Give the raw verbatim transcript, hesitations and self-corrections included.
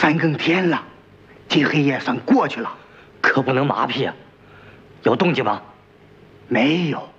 三更天了，今黑夜算过去了。 可不能麻痹啊！有动静吗？ 没有。